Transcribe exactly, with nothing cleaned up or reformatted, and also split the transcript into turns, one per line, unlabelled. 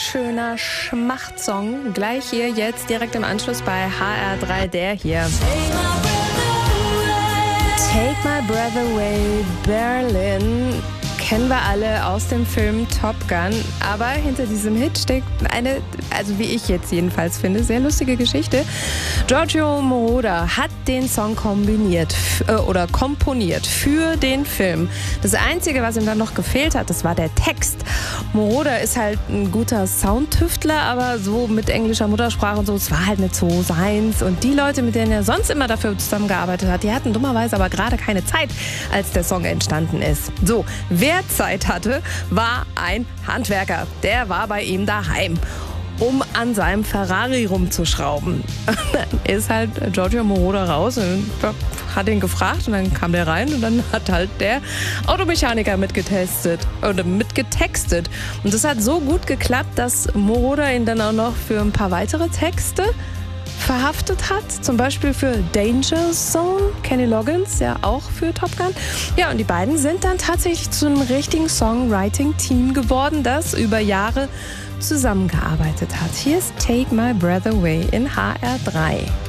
schöner Schmachtsong. Gleich hier, jetzt direkt im Anschluss bei H R drei, der hier. Take My Breath Away, Berlin. Kennen wir alle aus dem Film Top Gun. Aber hinter diesem Hit steckt eine, also wie ich jetzt jedenfalls finde, sehr lustige Geschichte. Giorgio Moroder hat den Song kombiniert äh, oder komponiert für den Film. Das Einzige, was ihm dann noch gefehlt hat, das war der Text. Moroder ist halt ein guter Soundtüftler, aber so mit englischer Muttersprache und so, es war halt nicht so seins. Und die Leute, mit denen er sonst immer dafür zusammengearbeitet hat, die hatten dummerweise aber gerade keine Zeit, als der Song entstanden ist. So, wer Zeit hatte, war ein Handwerker. Der war bei ihm daheim, um an seinem Ferrari rumzuschrauben. Dann ist halt Giorgio Moroder raus und hat ihn gefragt und dann kam der rein und dann hat halt der Automechaniker mitgetestet oder mitgetextet. Und das hat so gut geklappt, dass Moroder ihn dann auch noch für ein paar weitere Texte verhaftet hat, zum Beispiel für Danger Zone, Kenny Loggins, ja auch für Top Gun. Ja, und die beiden sind dann tatsächlich zu einem richtigen Songwriting-Team geworden, das über Jahre zusammengearbeitet hat. Hier ist Take My Breath Away in H R drei.